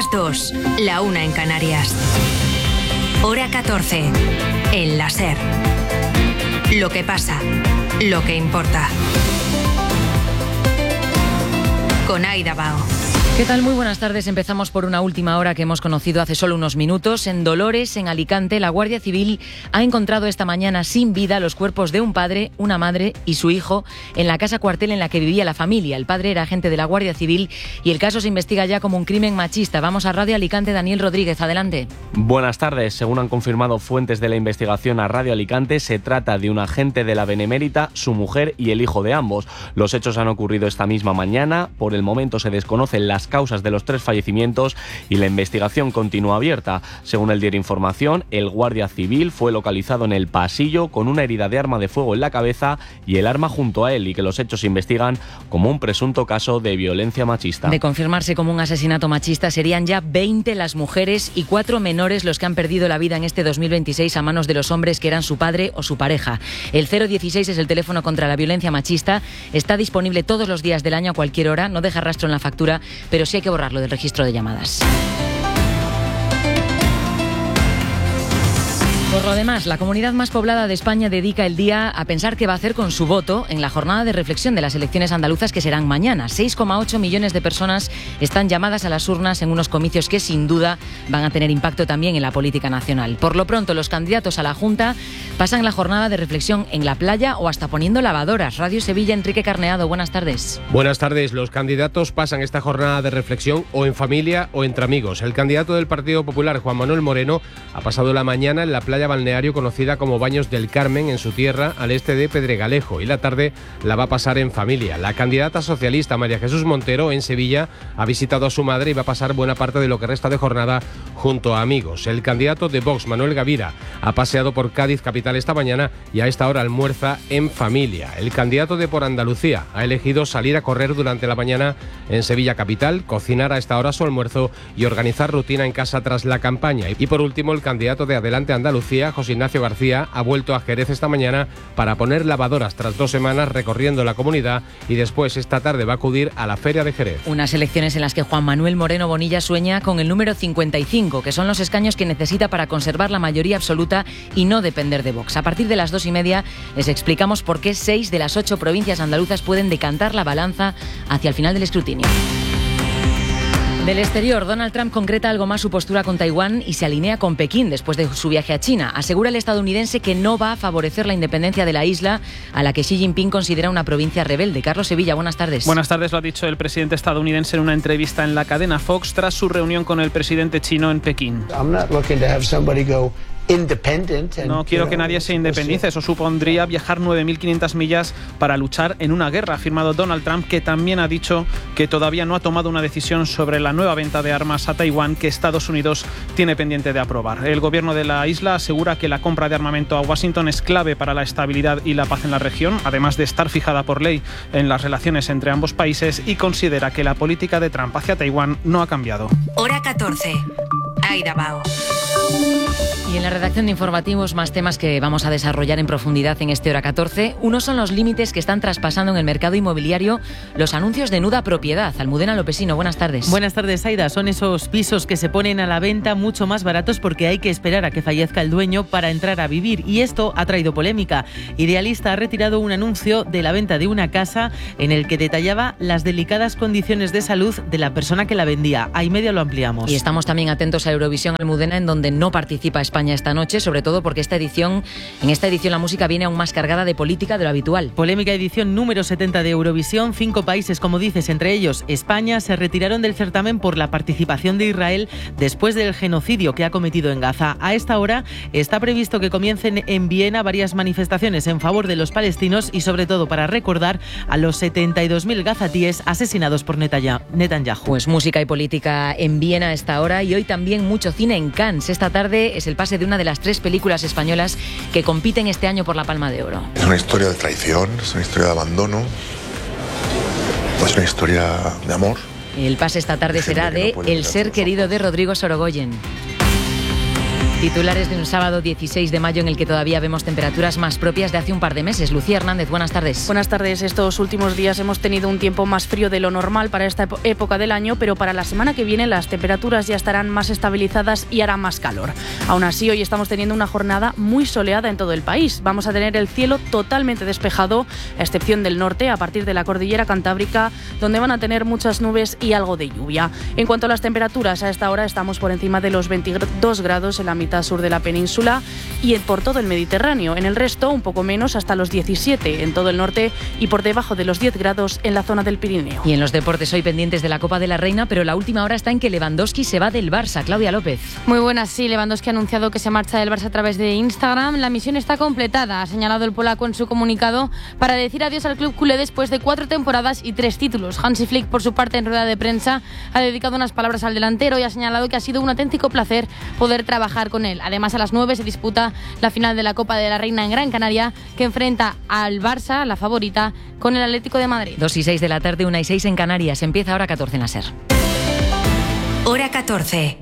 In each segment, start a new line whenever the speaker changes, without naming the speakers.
las 2, la 1 en Canarias. Hora 14, en la SER. Lo que pasa, lo que importa. Con Aida Bao.
¿Qué tal? Muy buenas tardes. Empezamos por una última hora que hemos conocido hace solo unos minutos. En Dolores, en Alicante, la Guardia Civil ha encontrado esta mañana sin vida los cuerpos de un padre, una madre y su hijo en la casa cuartel en la que vivía la familia. El padre era agente de la Guardia Civil y el caso se investiga ya como un crimen machista. Vamos a Radio Alicante, Daniel Rodríguez, adelante.
Buenas tardes. Según han confirmado fuentes de la investigación a Radio Alicante, se trata de un agente de la Benemérita, su mujer y el hijo de ambos. Los hechos han ocurrido esta misma mañana. Por el momento se desconocen las causas de los 3 fallecimientos y la investigación continúa abierta. Según el diario Información, el guardia civil fue localizado en el pasillo con una herida de arma de fuego en la cabeza y el arma junto a él, y que los hechos se investigan como un presunto caso de violencia machista.
De confirmarse como un asesinato machista, serían ya 20 las mujeres y 4 menores los que han perdido la vida en este 2026 a manos de los hombres que eran su padre o su pareja. El 016 es el teléfono contra la violencia machista. Está disponible todos los días del año a cualquier hora. No deja rastro en la factura, pero sí hay que borrarlo del registro de llamadas. Por lo demás, la comunidad más poblada de España dedica el día a pensar qué va a hacer con su voto en la jornada de reflexión de las elecciones andaluzas que serán mañana. 6,8 millones de personas están llamadas a las urnas en unos comicios que sin duda van a tener impacto también en la política nacional. Por lo pronto, los candidatos a la Junta pasan la jornada de reflexión en la playa o hasta poniendo lavadoras. Radio Sevilla, Enrique Carneado, buenas tardes.
Buenas tardes. Los candidatos pasan esta jornada de reflexión o en familia o entre amigos. El candidato del Partido Popular, Juan Manuel Moreno, ha pasado la mañana en la playa balneario conocida como Baños del Carmen, en su tierra, al este de Pedregalejo, y la tarde la va a pasar en familia. La candidata socialista María Jesús Montero, en Sevilla, ha visitado a su madre y va a pasar buena parte de lo que resta de jornada junto a amigos. El candidato de Vox, Manuel Gavira, ha paseado por Cádiz capital esta mañana y a esta hora almuerza en familia. El candidato de Por Andalucía ha elegido salir a correr durante la mañana en Sevilla capital, cocinar a esta hora su almuerzo y organizar rutina en casa tras la campaña. Y por último, el candidato de Adelante Andalucía, José Ignacio García, ha vuelto a Jerez esta mañana para poner lavadoras tras 2 semanas recorriendo la comunidad, y después esta tarde va a acudir a la Feria de Jerez.
Unas elecciones en las que Juan Manuel Moreno Bonilla sueña con el número 55, que son los escaños que necesita para conservar la mayoría absoluta y no depender de Vox. A partir de las 2:30 les explicamos por qué 6 de las 8 provincias andaluzas pueden decantar la balanza hacia el final del escrutinio. Del exterior, Donald Trump concreta algo más su postura con Taiwán y se alinea con Pekín después de su viaje a China. Asegura el estadounidense que no va a favorecer la independencia de la isla, a la que Xi Jinping considera una provincia rebelde. Carlos Sevilla, buenas tardes.
Buenas tardes, lo ha dicho el presidente estadounidense en una entrevista en la cadena Fox tras su reunión con el presidente chino en Pekín. No quiero que nadie se independice, eso supondría viajar 9.500 millas para luchar en una guerra, ha afirmado Donald Trump, que también ha dicho que todavía no ha tomado una decisión sobre la nueva venta de armas a Taiwán que Estados Unidos tiene pendiente de aprobar. El gobierno de la isla asegura que la compra de armamento a Washington es clave para la estabilidad y la paz en la región, además de estar fijada por ley en las relaciones entre ambos países, y considera que la política de Trump hacia Taiwán no ha cambiado.
Hora 14, Aida Bao.
Y en la redacción de informativos, más temas que vamos a desarrollar en profundidad en este Hora 14. Uno son los límites que están traspasando en el mercado inmobiliario los anuncios de nuda propiedad. Almudena Lopesino, buenas tardes.
Buenas tardes, Aida. Son esos pisos que se ponen a la venta mucho más baratos porque hay que esperar a que fallezca el dueño para entrar a vivir. Y esto ha traído polémica. Idealista ha retirado un anuncio de la venta de una casa en el que detallaba las delicadas condiciones de salud de la persona que la vendía. A y media lo ampliamos.
Y estamos también atentos a Eurovisión, Almudena, en donde no participa España esta noche, sobre todo porque en esta edición la música viene aún más cargada de política de lo habitual.
Polémica edición número 70 de Eurovisión. 5 países, como dices, entre ellos España, se retiraron del certamen por la participación de Israel después del genocidio que ha cometido en Gaza. A esta hora está previsto que comiencen en Viena varias manifestaciones en favor de los palestinos y sobre todo para recordar a los 72.000 gazatíes asesinados por Netanyahu.
Pues música y política en Viena a esta hora, y hoy también mucho cine en Cannes. Esta tarde es el pase de una de las 3 películas españolas que compiten este año por la Palma de Oro.
Es una historia de traición, es una historia de abandono, es una historia de amor.
El pase esta tarde será de El ser querido de Rodrigo Sorogoyen. Titulares de un sábado 16 de mayo en el que todavía vemos temperaturas más propias de hace un par de meses. Lucía Hernández, buenas tardes.
Buenas tardes. Estos últimos días hemos tenido un tiempo más frío de lo normal para esta época del año, pero para la semana que viene las temperaturas ya estarán más estabilizadas y hará más calor. Aún así, hoy estamos teniendo una jornada muy soleada en todo el país. Vamos a tener el cielo totalmente despejado, a excepción del norte, a partir de la cordillera cantábrica, donde van a tener muchas nubes y algo de lluvia. En cuanto a las temperaturas, a esta hora estamos por encima de los 22 grados en la mitad sur de la península y por todo el Mediterráneo. En el resto, un poco menos, hasta los 17 en todo el norte y por debajo de los 10 grados en la zona del Pirineo.
Y en los deportes hoy pendientes de la Copa de la Reina, pero la última hora está en que Lewandowski se va del Barça. Claudia López.
Muy buenas, sí. Lewandowski ha anunciado que se marcha del Barça a través de Instagram. La misión está completada, ha señalado el polaco en su comunicado, para decir adiós al club culé después de 4 temporadas y 3 títulos. Hansi Flick, por su parte, en rueda de prensa, ha dedicado unas palabras al delantero y ha señalado que ha sido un auténtico placer poder trabajar con él. Además, a las 9 se disputa la final de la Copa de la Reina en Gran Canaria, que enfrenta al Barça, la favorita, con el Atlético de Madrid.
2:06 de la tarde, 1:06 en Canarias. Empieza Hora 14 en la SER.
Hora 14.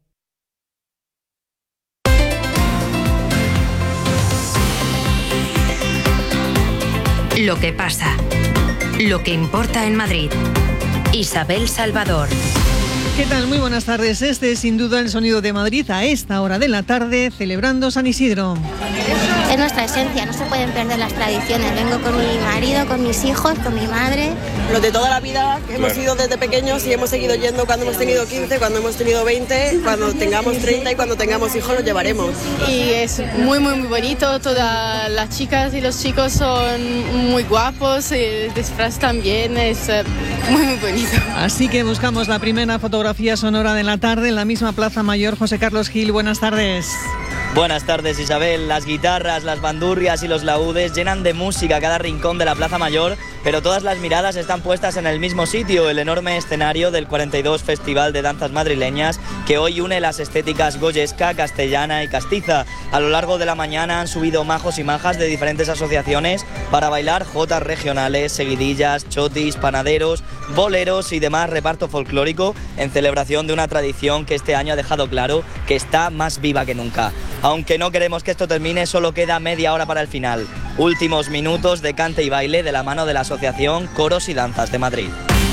Lo que pasa. Lo que importa en Madrid. Isabel Salvador.
¿Qué tal? Muy buenas tardes. Este es sin duda el sonido de Madrid a esta hora de la tarde, celebrando San Isidro.
Es nuestra esencia, no se pueden perder las tradiciones. Vengo con mi marido, con mis hijos, con mi madre.
Los de toda la vida, que hemos ido desde pequeños y hemos seguido yendo cuando hemos tenido 15, cuando hemos tenido 20, cuando tengamos 30 y cuando tengamos hijos los llevaremos.
Y es muy, muy, muy bonito. Todas las chicas y los chicos son muy guapos. El disfraz también es muy, muy bonito.
Así que buscamos la primera fotografía sonora de la tarde en la misma Plaza Mayor. José Carlos Gil, buenas tardes.
Buenas tardes, Isabel. Las guitarras, las bandurrias y los laúdes llenan de música cada rincón de la Plaza Mayor, pero todas las miradas están puestas en el mismo sitio, el enorme escenario del 42 Festival de Danzas Madrileñas, que hoy une las estéticas goyesca, castellana y castiza. A lo largo de la mañana han subido majos y majas de diferentes asociaciones para bailar jotas regionales, seguidillas, chotis, panaderos, boleros y demás reparto folclórico en celebración de una tradición que este año ha dejado claro que está más viva que nunca. Aunque no queremos que esto termine, solo queda media hora para el final. Últimos minutos de cante y baile de la mano de la Asociación Coros y Danzas de Madrid.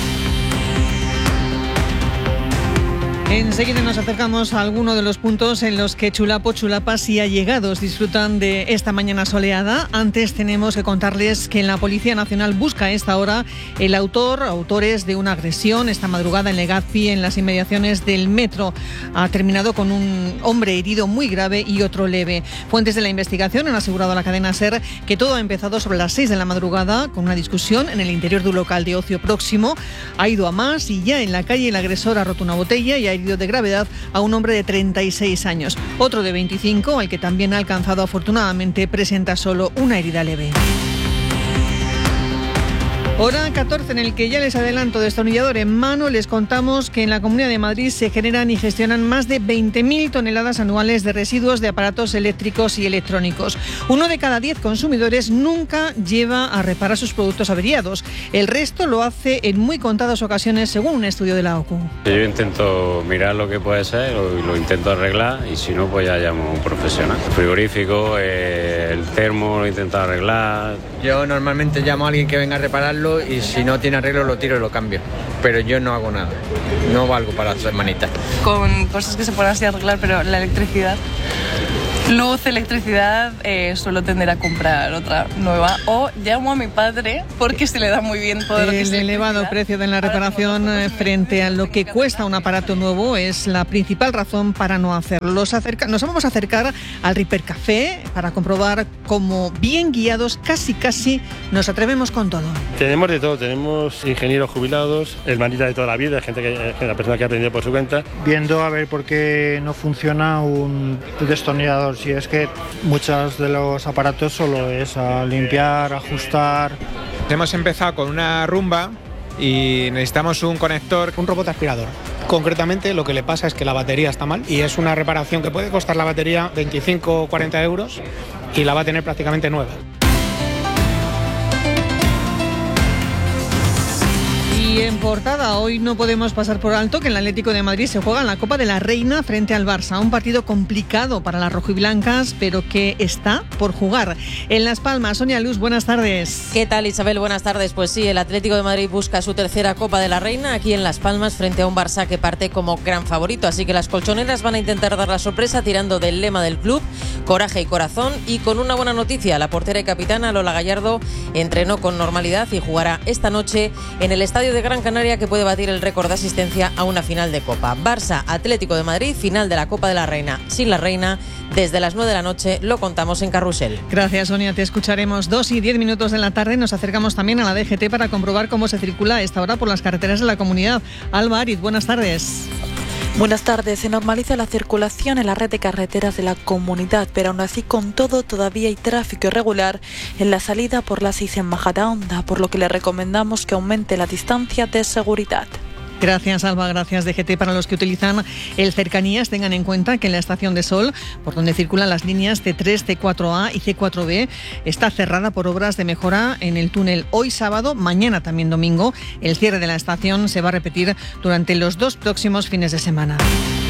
Enseguida nos acercamos a alguno de los puntos en los que chulapas y allegados disfrutan de esta mañana soleada. Antes tenemos que contarles que la Policía Nacional busca a esta hora el autores de una agresión esta madrugada en Legazpi, en las inmediaciones del metro. Ha terminado con un hombre herido muy grave y otro leve. Fuentes de la investigación han asegurado a la cadena SER que todo ha empezado sobre las 6 de la madrugada con una discusión en el interior de un local de ocio próximo. Ha ido a más y ya en la calle el agresor ha roto una botella y ha herido de gravedad a un hombre de 36 años. Otro de 25, al que también ha alcanzado afortunadamente, presenta solo una herida leve. Hora 14 en el que ya les adelanto, destornillador en mano, les contamos que en la Comunidad de Madrid se generan y gestionan más de 20.000 toneladas anuales de residuos de aparatos eléctricos y electrónicos. 1 de cada 10 consumidores nunca lleva a reparar sus productos averiados. El resto lo hace en muy contadas ocasiones, según un estudio de la OCU.
Yo intento mirar lo que puede ser, lo intento arreglar y si no, pues ya llamo a un profesional. El frigorífico, el termo lo intento arreglar.
Yo normalmente llamo a alguien que venga a repararlo y si no tiene arreglo lo tiro y lo cambio, pero yo no hago nada, no valgo para las hermanitas.
Con cosas que se pueden así arreglar, pero la electricidad, luz, electricidad, suelo tender a comprar otra nueva o llamo a mi padre porque se le da muy bien todo lo que es
el elevado precio de la reparación frente a lo que cuesta un aparato nuevo es la principal razón para no hacerlo. Nos vamos a acercar al Ripper Café para comprobar cómo bien guiados casi nos atrevemos con todo.
Tenemos de todo, tenemos ingenieros jubilados, hermanitas de toda la vida, la persona que ha aprendido por su cuenta.
Viendo a ver por qué no funciona un destornillador. Si es que muchos de los aparatos solo es a limpiar, ajustar.
Hemos empezado con una rumba y necesitamos un conector, un robot aspirador. Concretamente lo que le pasa es que la batería está mal y es una reparación que puede costar la batería 25 o 40 euros y la va a tener prácticamente nueva.
Y Y en portada, hoy no podemos pasar por alto que el Atlético de Madrid se juega en la Copa de la Reina frente al Barça. Un partido complicado para las rojiblancas, pero que está por jugar. En Las Palmas, Sonia Luz, buenas tardes.
¿Qué tal, Isabel? Buenas tardes. Pues sí, el Atlético de Madrid busca su tercera Copa de la Reina aquí en Las Palmas frente a un Barça que parte como gran favorito. Así que las colchoneras van a intentar dar la sorpresa tirando del lema del club, coraje y corazón. Y con una buena noticia, la portera y capitana Lola Gallardo entrenó con normalidad y jugará esta noche en el estadio de Gran Canaria, que puede batir el récord de asistencia a una final de Copa. Barça, Atlético de Madrid, final de la Copa de la Reina sin la Reina, desde las 9 de la noche, lo contamos en Carrusel.
Gracias, Sonia, te escucharemos. 2:10 de la tarde, nos acercamos también a la DGT para comprobar cómo se circula a esta hora por las carreteras de la comunidad. Alba Ariz, buenas tardes.
Buenas tardes. Se normaliza la circulación en la red de carreteras de la comunidad, pero aún así, con todo, todavía hay tráfico irregular en la salida por la 6 en Majadahonda, por lo que le recomendamos que aumente la distancia de seguridad.
Gracias, Alba. Gracias, DGT. Para los que utilizan el Cercanías, tengan en cuenta que en la Estación de Sol, por donde circulan las líneas C3, C4A y C4B, está cerrada por obras de mejora en el túnel hoy sábado, mañana también domingo. El cierre de la estación se va a repetir durante los 2 próximos fines de semana.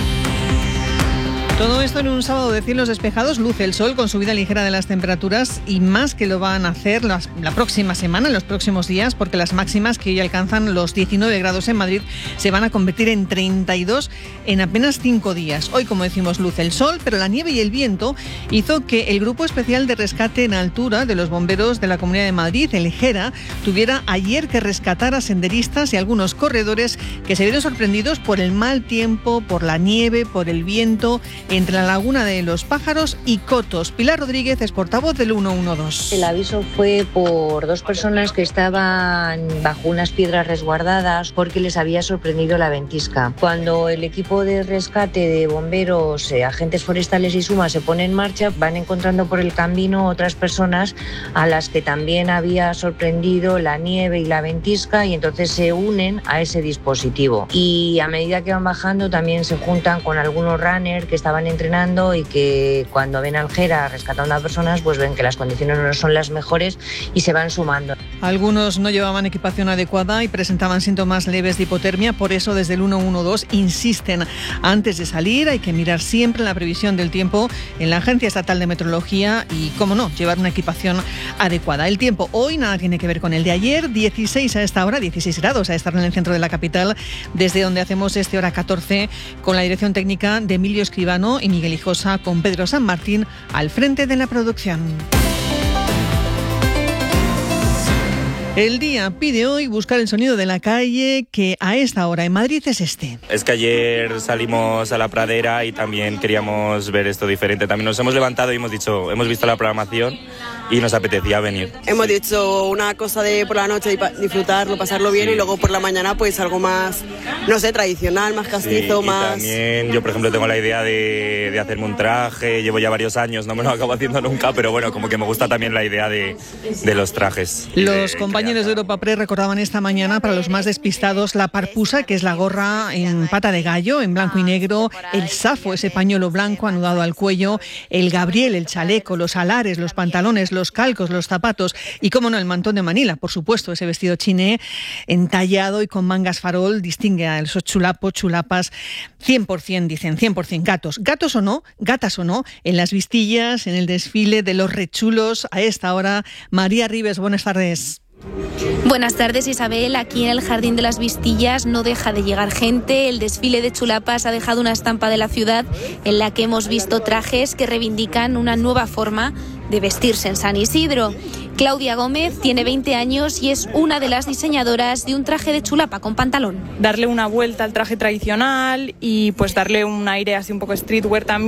Todo esto en un sábado de cielos despejados, luce el sol con subida ligera de las temperaturas y más que lo van a hacer la próxima semana, en los próximos días, porque las máximas que hoy alcanzan los 19 grados en Madrid se van a convertir en 32 en apenas 5 días. Hoy, como decimos, luce el sol, pero la nieve y el viento hizo que el Grupo Especial de Rescate en Altura de los bomberos de la Comunidad de Madrid, el GERA, tuviera ayer que rescatar a senderistas y algunos corredores que se vieron sorprendidos por el mal tiempo, por la nieve, por el viento, entre la Laguna de los Pájaros y Cotos. Pilar Rodríguez es portavoz del 112.
El aviso fue por 2 personas que estaban bajo unas piedras resguardadas porque les había sorprendido la ventisca. Cuando el equipo de rescate de bomberos, agentes forestales y SUMA se pone en marcha, van encontrando por el camino otras personas a las que también había sorprendido la nieve y la ventisca, y entonces se unen a ese dispositivo. Y a medida que van bajando también se juntan con algunos runners que estaban entrenando y que cuando ven al GERA rescatando a personas, pues ven que las condiciones no son las mejores y se van sumando.
Algunos no llevaban equipación adecuada y presentaban síntomas leves de hipotermia, por eso desde el 112 insisten, antes de salir hay que mirar siempre la previsión del tiempo en la Agencia Estatal de Meteorología y, cómo no, llevar una equipación adecuada. El tiempo hoy nada tiene que ver con el de ayer, 16 a esta hora, 16 grados a estar en el centro de la capital, desde donde hacemos Hora 14 con la dirección técnica de Emilio Escribano y Miguel Hijosa, con Pedro San Martín al frente de la producción. El día pide hoy buscar el sonido de la calle, que a esta hora en Madrid es este.
Es que ayer salimos a la pradera y también queríamos ver esto diferente. También nos hemos levantado y hemos visto la programación y nos apetecía venir.
Hemos dicho una cosa de por la noche disfrutarlo, pasarlo bien, sí. Y luego por la mañana pues algo más, no sé, tradicional, más castizo,
sí,
más...
También yo, por ejemplo, tengo la idea de hacerme un traje, llevo ya varios años, no me lo acabo haciendo nunca, pero bueno, como que me gusta también la idea de los trajes.
Los compañeros de Europa Press recordaban esta mañana, para los más despistados, la parpusa, que es la gorra en pata de gallo, en blanco y negro, el safo, ese pañuelo blanco anudado al cuello, el gabriel, el chaleco, los alares, los pantalones, los calcos, los zapatos y, cómo no, el mantón de Manila, por supuesto, ese vestido chiné entallado y con mangas farol distingue a esos chulapas 100%, dicen, 100% gatos. Gatos o no, gatas o no, en las vistillas, en el desfile de los rechulos. A esta hora, María Ribes, buenas tardes.
Buenas tardes, Isabel. Aquí en el Jardín de las Vistillas no deja de llegar gente. El desfile de chulapas ha dejado una estampa de la ciudad en la que hemos visto trajes que reivindican una nueva forma de vestirse en San Isidro. Claudia Gómez tiene 20 años y es una de las diseñadoras de un traje de chulapa con pantalón.
Darle una vuelta al traje tradicional y pues darle un aire así un poco streetwear también.